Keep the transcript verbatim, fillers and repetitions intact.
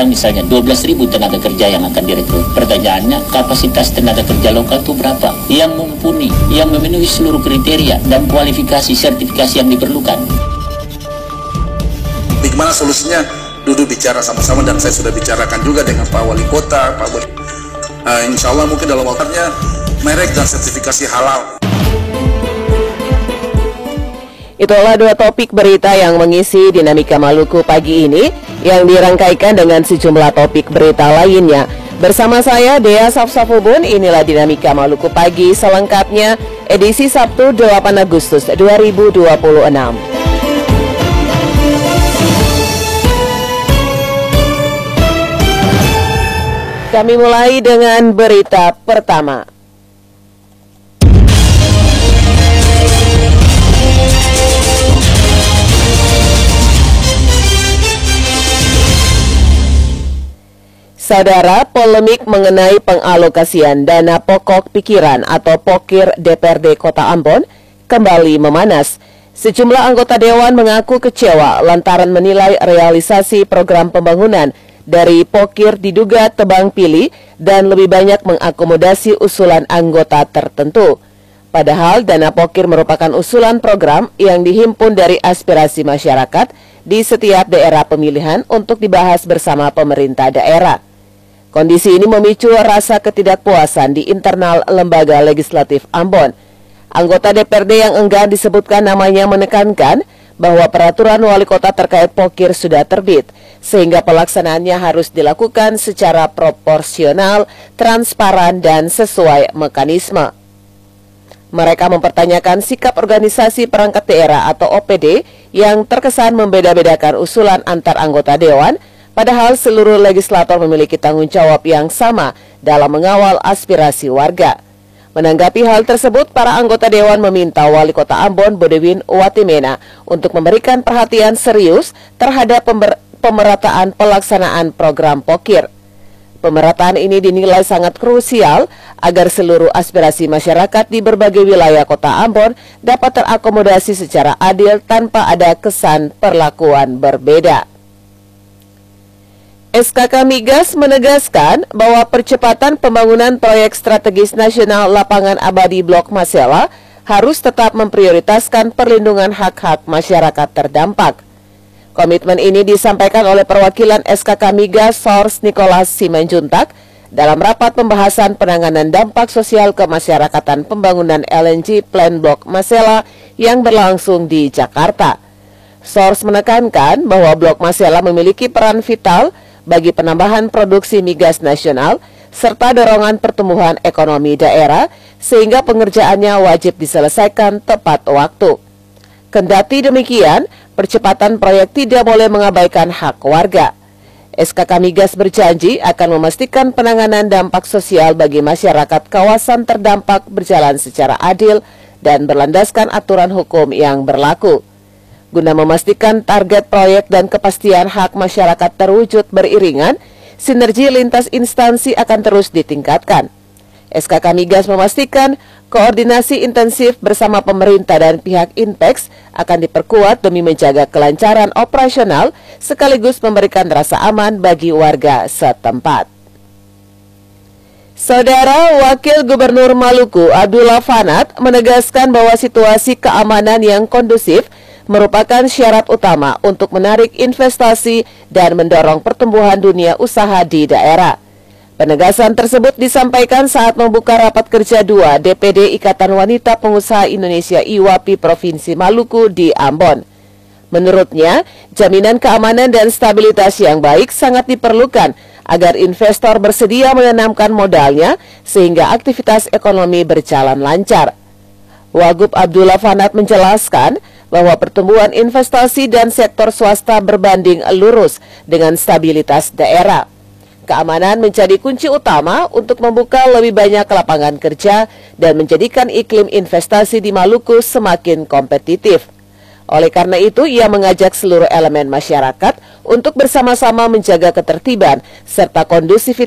sekarang misalnya dua belas ribu tenaga kerja yang akan direkrut. Pertanyaannya, kapasitas tenaga kerja lokal itu berapa? Yang mumpuni, yang memenuhi seluruh kriteria dan kualifikasi sertifikasi yang diperlukan. Bagaimana solusinya? Duduk bicara sama-sama, dan saya sudah bicarakan juga dengan Pak Wali Kota, Pak Wali. Uh, insya Allah mungkin dalam waktunya merek dan sertifikasi halal. Itulah dua topik berita yang mengisi Dinamika Maluku pagi ini, yang dirangkaikan dengan sejumlah topik berita lainnya. Bersama saya Dea Safsafubun, inilah Dinamika Maluku pagi selengkapnya edisi Sabtu delapan Agustus dua ribu dua puluh enam. Kami mulai dengan berita pertama. Saudara, polemik mengenai pengalokasian dana pokok pikiran atau Pokir D P R D Kota Ambon kembali memanas. Sejumlah anggota Dewan mengaku kecewa lantaran menilai realisasi program pembangunan dari Pokir diduga tebang pilih dan lebih banyak mengakomodasi usulan anggota tertentu. Padahal dana Pokir merupakan usulan program yang dihimpun dari aspirasi masyarakat di setiap daerah pemilihan untuk dibahas bersama pemerintah daerah. Kondisi ini memicu rasa ketidakpuasan di internal lembaga legislatif Ambon. Anggota D P R D yang enggan disebutkan namanya menekankan bahwa peraturan wali kota terkait Pokir sudah terbit, sehingga pelaksanaannya harus dilakukan secara proporsional, transparan, dan sesuai mekanisme. Mereka mempertanyakan sikap organisasi perangkat daerah atau O P D yang terkesan membeda-bedakan usulan antar anggota Dewan, padahal seluruh legislator memiliki tanggung jawab yang sama dalam mengawal aspirasi warga. Menanggapi hal tersebut, para anggota Dewan meminta Wali Kota Ambon Bodewin Watimena untuk memberikan perhatian serius terhadap pemerataan pelaksanaan program Pokir. Pemerataan ini dinilai sangat krusial agar seluruh aspirasi masyarakat di berbagai wilayah Kota Ambon dapat terakomodasi secara adil tanpa ada kesan perlakuan berbeda. S K K Migas menegaskan bahwa percepatan pembangunan proyek strategis nasional lapangan abadi Blok Masela harus tetap memprioritaskan perlindungan hak-hak masyarakat terdampak. Komitmen ini disampaikan oleh perwakilan S K K Migas Sors Nicholas Simanjuntak dalam rapat pembahasan penanganan dampak sosial kemasyarakatan pembangunan L N G Plan Blok Masela yang berlangsung di Jakarta. Sors menekankan bahwa Blok Masela memiliki peran vital bagi penambahan produksi migas nasional serta dorongan pertumbuhan ekonomi daerah, sehingga pengerjaannya wajib diselesaikan tepat waktu. Kendati demikian, percepatan proyek tidak boleh mengabaikan hak warga. S K K Migas berjanji akan memastikan penanganan dampak sosial bagi masyarakat kawasan terdampak berjalan secara adil dan berlandaskan aturan hukum yang berlaku. Guna memastikan target proyek dan kepastian hak masyarakat terwujud beriringan, sinergi lintas instansi akan terus ditingkatkan. S K K Migas memastikan koordinasi intensif bersama pemerintah dan pihak Inpex akan diperkuat demi menjaga kelancaran operasional sekaligus memberikan rasa aman bagi warga setempat. Saudara Wakil Gubernur Maluku Abdullah Fanat menegaskan bahwa situasi keamanan yang kondusif merupakan syarat utama untuk menarik investasi dan mendorong pertumbuhan dunia usaha di daerah. Penegasan tersebut disampaikan saat membuka rapat kerja dua D P D Ikatan Wanita Pengusaha Indonesia I W A P I Provinsi Maluku di Ambon. Menurutnya, jaminan keamanan dan stabilitas yang baik sangat diperlukan agar investor bersedia menanamkan modalnya sehingga aktivitas ekonomi berjalan lancar. Wagub Abdullah Fanat menjelaskan bahwa pertumbuhan investasi dan sektor swasta berbanding lurus dengan stabilitas daerah. Keamanan menjadi kunci utama untuk membuka lebih banyak lapangan kerja dan menjadikan iklim investasi di Maluku semakin kompetitif. Oleh karena itu, ia mengajak seluruh elemen masyarakat untuk bersama-sama menjaga ketertiban serta kondusivitas